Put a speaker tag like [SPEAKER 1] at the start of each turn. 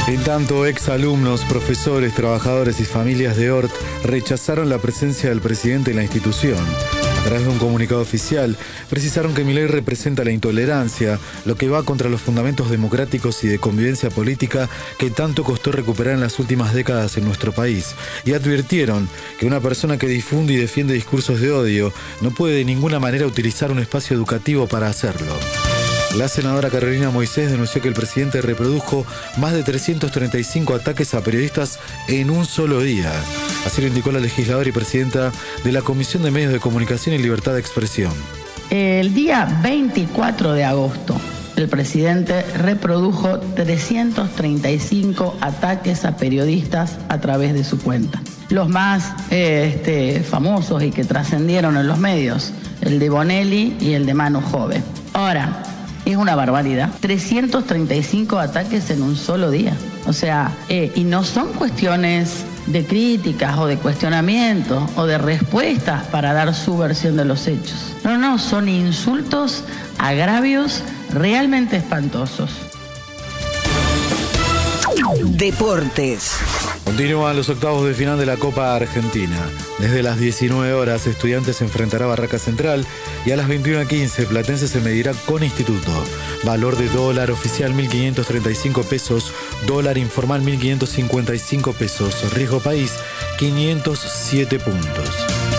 [SPEAKER 1] En tanto, exalumnos, profesores, trabajadores y familias de Hort rechazaron la presencia del presidente en la institución. A través de un comunicado oficial, precisaron que Milei representa la intolerancia, lo que va contra los fundamentos democráticos y de convivencia política que tanto costó recuperar en las últimas décadas en nuestro país. Y advirtieron que una persona que difunde y defiende discursos de odio no puede de ninguna manera utilizar un espacio educativo para hacerlo. La senadora Carolina Moisés denunció que el presidente reprodujo más de 335 ataques a periodistas en un solo día. Así lo indicó la legisladora y presidenta de la Comisión de Medios de Comunicación y Libertad de Expresión.
[SPEAKER 2] El día 24 de agosto, el presidente reprodujo 335 ataques a periodistas a través de su cuenta. Los más famosos y que trascendieron en los medios, el de Bonelli y el de Manu Jove. Ahora, es una barbaridad. 335 ataques en un solo día. O sea, y no son cuestiones de críticas o de cuestionamientos o de respuestas para dar su versión de los hechos. No, son insultos, agravios realmente espantosos.
[SPEAKER 3] Deportes.
[SPEAKER 1] Continúan los octavos de final de la Copa Argentina. Desde las 19 horas, Estudiantes se enfrentará a Barraca Central y a las 21:15, Platense se medirá con Instituto. Valor de dólar oficial 1.535 pesos, dólar informal 1.555 pesos, riesgo país 507 puntos.